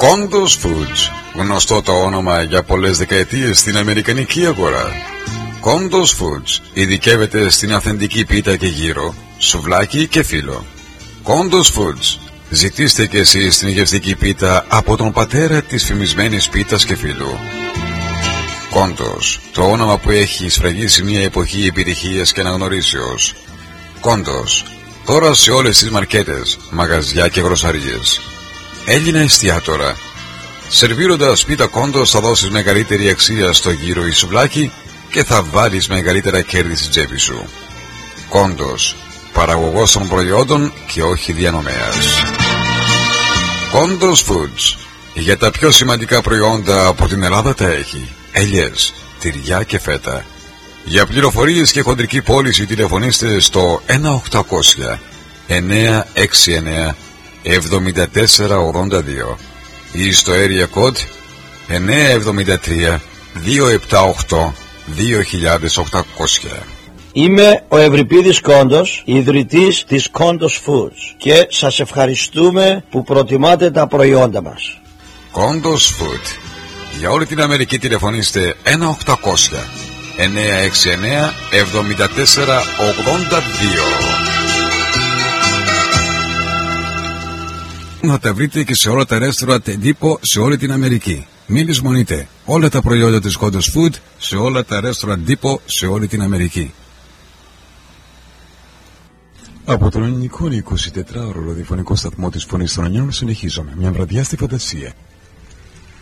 Condos Foods, γνωστό το όνομα για πολλές δεκαετίες στην αμερικανική αγορά. Condos Foods ειδικεύεται στην αυθεντική πίτα και γύρο, σουβλάκι και φύλλο. Condos Foods, ζητήστε και εσείς την γευστική πίτα από τον πατέρα της φημισμένης πίτας και φύλλου. Condos, το όνομα που έχει σφραγίσει μια εποχή επιτυχίας και αναγνωρίσεως. Condos, τώρα σε όλες τις μαρκέτες, μαγαζιά και γροσαρίες. Έλληνα εστιατόρα. Σερβίροντας πίτα Condos θα δώσεις μεγαλύτερη αξία στο γύρο ή σουβλάκι και θα βάλεις μεγαλύτερα κέρδη στην τσέπη σου. Condos, παραγωγός των προϊόντων και όχι διανομέας. Condos Foods, για τα πιο σημαντικά προϊόντα από την Ελλάδα τα έχει. Ελιές, τυριά και φέτα. Για πληροφορίες και χοντρική πώληση τηλεφωνήστε στο 1-800 969 7482 ή στο area code 973 278 2800. Είμαι ο Ευρυπίδης Κόντος, ιδρυτής της Condos Foods και σας ευχαριστούμε που προτιμάτε τα προϊόντα μας. Condos Food. Για όλη την Αμερική τηλεφωνήστε 1-800 969 7482. Να τα βρείτε και σε όλα τα ρέστοραντ εντύπω σε όλη την Αμερική. Μην λησμονείτε όλα τα προϊόντα της Condos Food σε όλα τα ρέστοραντ εντύπω σε όλη την Αμερική. Από τον ελληνικό 24ωρο ραδιοφωνικό σταθμό της Φωνής των Ανιών συνεχίζουμε μια βραδιά στη φαντασία.